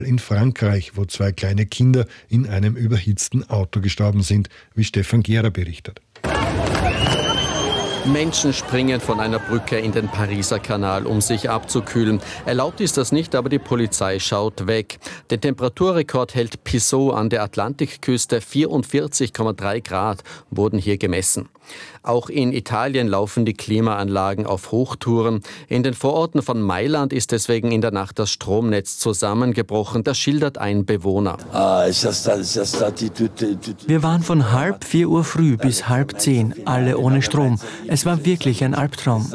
In Frankreich, wo 2 kleine Kinder in einem überhitzten Auto gestorben sind, wie Stefan Gera berichtet. Menschen springen von einer Brücke in den Pariser Kanal, um sich abzukühlen. Erlaubt ist das nicht, aber die Polizei schaut weg. Den Temperaturrekord hält Pissot an der Atlantikküste. 44,3 Grad wurden hier gemessen. Auch in Italien laufen die Klimaanlagen auf Hochtouren. In den Vororten von Mailand ist deswegen in der Nacht das Stromnetz zusammengebrochen. Das schildert ein Bewohner. Wir waren von 3:30 Uhr früh bis 9:30, alle ohne Strom. Es war wirklich ein Albtraum.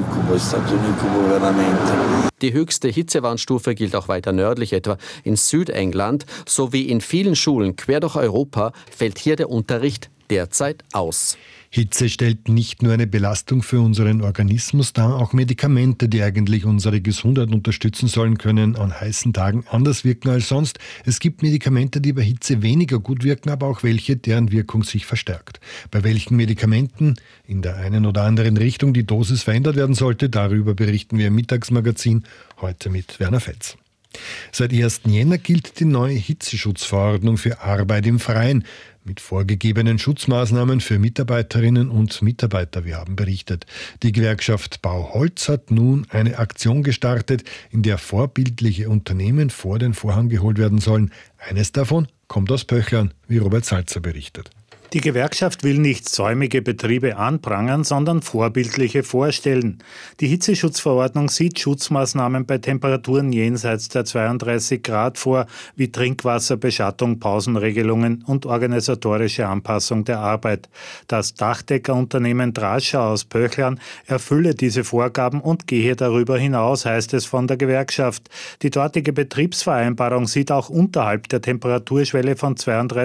Die höchste Hitzewarnstufe gilt auch weiter nördlich, etwa in Südengland. Sowie in vielen Schulen quer durch Europa fällt hier der Unterricht derzeit aus. Hitze stellt nicht nur eine Belastung für unseren Organismus dar, auch Medikamente, die eigentlich unsere Gesundheit unterstützen sollen, können an heißen Tagen anders wirken als sonst. Es gibt Medikamente, die bei Hitze weniger gut wirken, aber auch welche, deren Wirkung sich verstärkt. Bei welchen Medikamenten in der einen oder anderen Richtung die Dosis verändert werden sollte, darüber berichten wir im Mittagsmagazin, heute mit Werner Fetz. Seit 1. Jänner gilt die neue Hitzeschutzverordnung für Arbeit im Freien mit vorgegebenen Schutzmaßnahmen für Mitarbeiterinnen und Mitarbeiter. Wir haben berichtet. Die Gewerkschaft Bauholz hat nun eine Aktion gestartet, in der vorbildliche Unternehmen vor den Vorhang geholt werden sollen. Eines davon kommt aus Pöchlern, wie Robert Salzer berichtet. Die Gewerkschaft will nicht säumige Betriebe anprangern, sondern vorbildliche vorstellen. Die Hitzeschutzverordnung sieht Schutzmaßnahmen bei Temperaturen jenseits der 32 Grad vor, wie Trinkwasserbeschattung, Pausenregelungen und organisatorische Anpassung der Arbeit. Das Dachdeckerunternehmen Drascher aus Pöchlern erfülle diese Vorgaben und gehe darüber hinaus, heißt es von der Gewerkschaft. Die dortige Betriebsvereinbarung sieht auch unterhalb der Temperaturschwelle von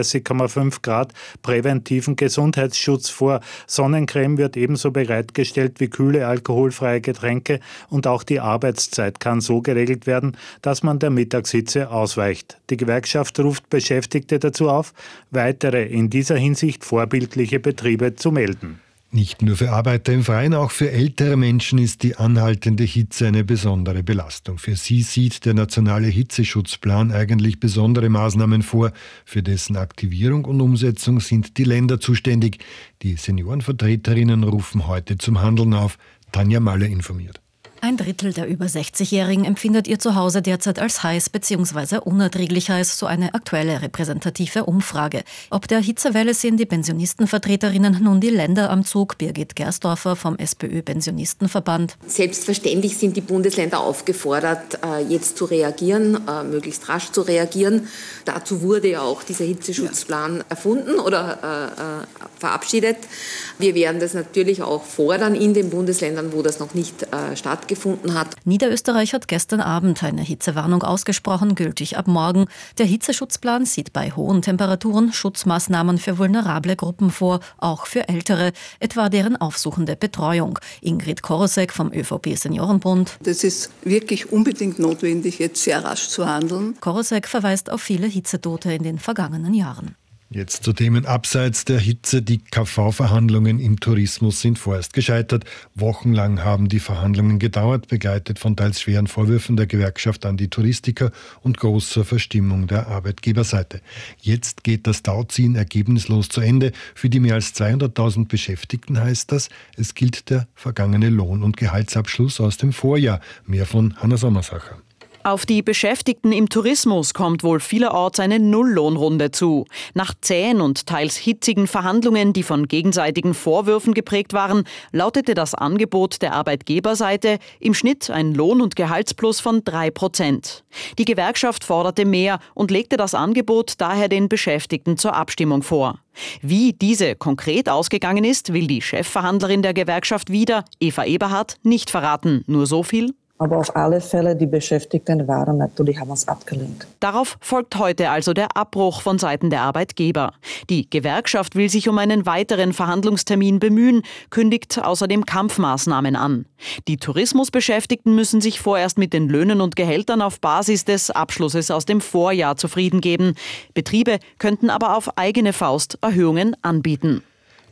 32,5 Grad präventiven Gesundheitsschutz vor. Sonnencreme wird ebenso bereitgestellt wie kühle alkoholfreie Getränke und auch die Arbeitszeit kann so geregelt werden, dass man der Mittagshitze ausweicht. Die Gewerkschaft ruft Beschäftigte dazu auf, weitere in dieser Hinsicht vorbildliche Betriebe zu melden. Nicht nur für Arbeiter im Freien, auch für ältere Menschen ist die anhaltende Hitze eine besondere Belastung. Für sie sieht der nationale Hitzeschutzplan eigentlich besondere Maßnahmen vor. Für dessen Aktivierung und Umsetzung sind die Länder zuständig. Die Seniorenvertreterinnen rufen heute zum Handeln auf. Tanja Malle informiert. 1/3 der über 60-Jährigen empfindet ihr Zuhause derzeit als heiß bzw. unerträglich heiß, so eine aktuelle repräsentative Umfrage. Ob der Hitzewelle sehen die Pensionistenvertreterinnen nun die Länder am Zug. Birgit Gersdorfer vom SPÖ-Pensionistenverband. Selbstverständlich sind die Bundesländer aufgefordert, jetzt zu reagieren, möglichst rasch zu reagieren. Dazu wurde ja auch dieser Hitzeschutzplan erfunden oder verabschiedet. Wir werden das natürlich auch fordern in den Bundesländern, wo das noch nicht stattgefunden hat. Niederösterreich hat gestern Abend eine Hitzewarnung ausgesprochen, gültig ab morgen. Der Hitzeschutzplan sieht bei hohen Temperaturen Schutzmaßnahmen für vulnerable Gruppen vor, auch für Ältere, etwa deren aufsuchende Betreuung. Ingrid Korosek vom ÖVP-Seniorenbund. Das ist wirklich unbedingt notwendig, jetzt sehr rasch zu handeln. Korosek verweist auf viele Hitzetote in den vergangenen Jahren. Jetzt zu Themen abseits der Hitze. Die KV-Verhandlungen im Tourismus sind vorerst gescheitert. Wochenlang haben die Verhandlungen gedauert, begleitet von teils schweren Vorwürfen der Gewerkschaft an die Touristiker und großer Verstimmung der Arbeitgeberseite. Jetzt geht das Tauziehen ergebnislos zu Ende. Für die mehr als 200.000 Beschäftigten heißt das, es gilt der vergangene Lohn- und Gehaltsabschluss aus dem Vorjahr. Mehr von Hanna Sommersacher. Auf die Beschäftigten im Tourismus kommt wohl vielerorts eine Nulllohnrunde zu. Nach zähen und teils hitzigen Verhandlungen, die von gegenseitigen Vorwürfen geprägt waren, lautete das Angebot der Arbeitgeberseite im Schnitt ein Lohn- und Gehaltsplus von 3%. Die Gewerkschaft forderte mehr und legte das Angebot daher den Beschäftigten zur Abstimmung vor. Wie diese konkret ausgegangen ist, will die Chefverhandlerin der Gewerkschaft wieder, Eva Eberhardt, nicht verraten. Nur so viel: Aber auf alle Fälle, die Beschäftigten waren natürlich, haben es abgelehnt. Darauf folgt heute also der Abbruch von Seiten der Arbeitgeber. Die Gewerkschaft will sich um einen weiteren Verhandlungstermin bemühen, kündigt außerdem Kampfmaßnahmen an. Die Tourismusbeschäftigten müssen sich vorerst mit den Löhnen und Gehältern auf Basis des Abschlusses aus dem Vorjahr zufrieden geben. Betriebe könnten aber auf eigene Faust Erhöhungen anbieten.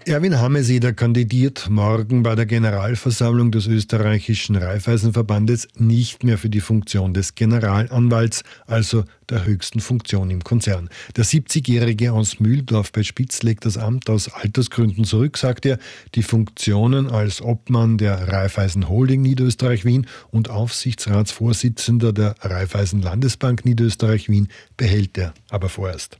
Erwin Hameseder kandidiert morgen bei der Generalversammlung des österreichischen Raiffeisenverbandes nicht mehr für die Funktion des Generalanwalts, also der höchsten Funktion im Konzern. Der 70-Jährige aus Mühldorf bei Spitz legt das Amt aus Altersgründen zurück, sagt er. Die Funktionen als Obmann der Raiffeisen Holding Niederösterreich-Wien und Aufsichtsratsvorsitzender der Raiffeisen Landesbank Niederösterreich-Wien behält er aber vorerst.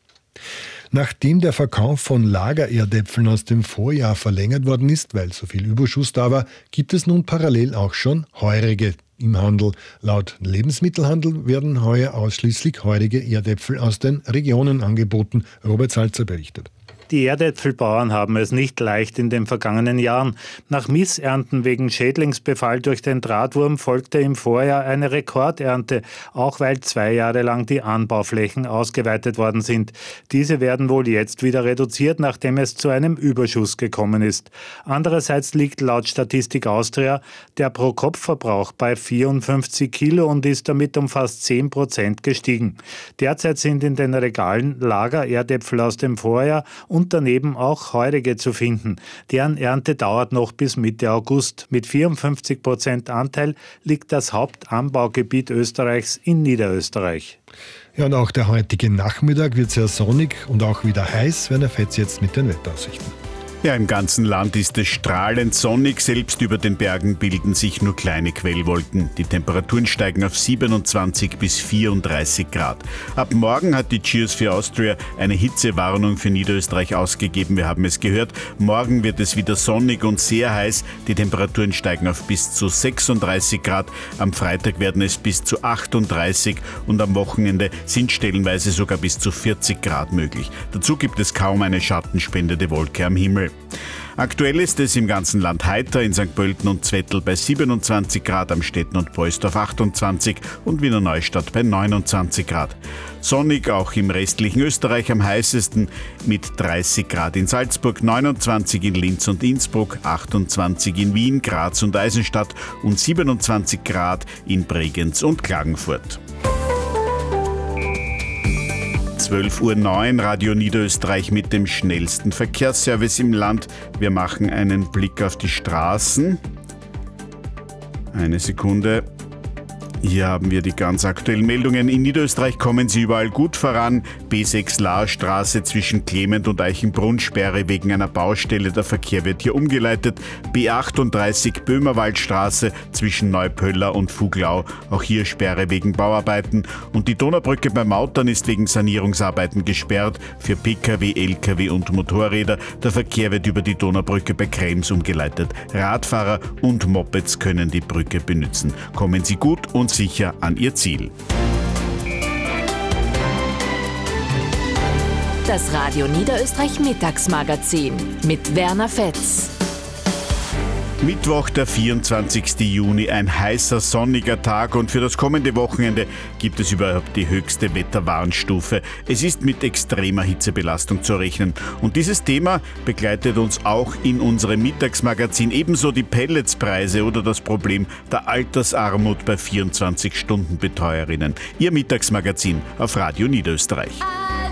Nachdem der Verkauf von Lagererdäpfeln aus dem Vorjahr verlängert worden ist, weil so viel Überschuss da war, gibt es nun parallel auch schon Heurige im Handel. Laut Lebensmittelhandel werden heuer ausschließlich heurige Erdäpfel aus den Regionen angeboten. Robert Salzer berichtet. Die Erdäpfelbauern haben es nicht leicht in den vergangenen Jahren. Nach Missernten wegen Schädlingsbefall durch den Drahtwurm folgte im Vorjahr eine Rekordernte, auch weil 2 Jahre lang die Anbauflächen ausgeweitet worden sind. Diese werden wohl jetzt wieder reduziert, nachdem es zu einem Überschuss gekommen ist. Andererseits liegt laut Statistik Austria der Pro-Kopf-Verbrauch bei 54 Kilo und ist damit um fast 10% gestiegen. Derzeit sind in den Regalen Lagererdäpfel aus dem Vorjahr und daneben auch heurige zu finden. Deren Ernte dauert noch bis Mitte August. Mit 54% Anteil liegt das Hauptanbaugebiet Österreichs in Niederösterreich. Ja, und auch der heutige Nachmittag wird sehr sonnig und auch wieder heiß. Werner Fetz jetzt mit den Wetteraussichten. Ja, im ganzen Land ist es strahlend sonnig, selbst über den Bergen bilden sich nur kleine Quellwolken. Die Temperaturen steigen auf 27 bis 34 Grad. Ab morgen hat die Cheers for Austria eine Hitzewarnung für Niederösterreich ausgegeben. Wir haben es gehört, morgen wird es wieder sonnig und sehr heiß. Die Temperaturen steigen auf bis zu 36 Grad. Am Freitag werden es bis zu 38 und am Wochenende sind stellenweise sogar bis zu 40 Grad möglich. Dazu gibt es kaum eine schattenspendende Wolke am Himmel. Aktuell ist es im ganzen Land heiter, in St. Pölten und Zwettl bei 27 Grad, am Stetten und Poisdorf 28 und Wiener Neustadt bei 29 Grad. Sonnig auch im restlichen Österreich, am heißesten mit 30 Grad in Salzburg, 29 in Linz und Innsbruck, 28 in Wien, Graz und Eisenstadt und 27 Grad in Bregenz und Klagenfurt. 12:09 Uhr, Radio Niederösterreich mit dem schnellsten Verkehrsservice im Land. Wir machen einen Blick auf die Straßen. Eine Sekunde. Hier haben wir die ganz aktuellen Meldungen. In Niederösterreich kommen sie überall gut voran. B6 Lahrstraße zwischen Clement und Eichenbrunn, Sperre wegen einer Baustelle. Der Verkehr wird hier umgeleitet. B38 Böhmerwaldstraße zwischen Neupöller und Fuglau. Auch hier Sperre wegen Bauarbeiten. Und die Donaubrücke bei Mautern ist wegen Sanierungsarbeiten gesperrt für Pkw, Lkw und Motorräder. Der Verkehr wird über die Donaubrücke bei Krems umgeleitet. Radfahrer und Mopeds können die Brücke benutzen. Kommen Sie gut und sicher an Ihr Ziel. Das Radio Niederösterreich Mittagsmagazin mit Werner Fetz. Mittwoch, der 24. Juni, ein heißer, sonniger Tag und für das kommende Wochenende gibt es überhaupt die höchste Wetterwarnstufe. Es ist mit extremer Hitzebelastung zu rechnen und dieses Thema begleitet uns auch in unserem Mittagsmagazin. Ebenso die Pelletspreise oder das Problem der Altersarmut bei 24-Stunden-Betreuerinnen. Ihr Mittagsmagazin auf Radio Niederösterreich.